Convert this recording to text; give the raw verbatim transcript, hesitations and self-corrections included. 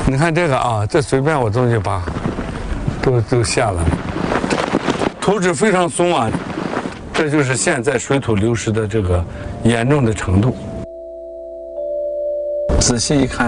你看这个啊，这随便我东西把都都下来，土质非常松啊，这就是现在水土流失的这个严重的程度。仔细一看。